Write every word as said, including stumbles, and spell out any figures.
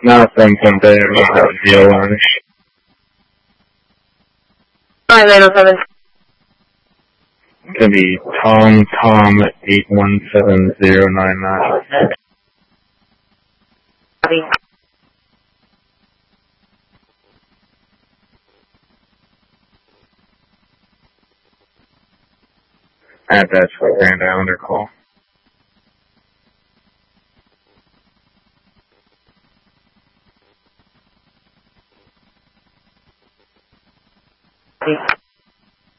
Not from Pompeii, not deal on it. Five eight oh seven. It's gonna be Tom Tom eight one seven zero nine nine. Copy. Add that to a Grand Islander call.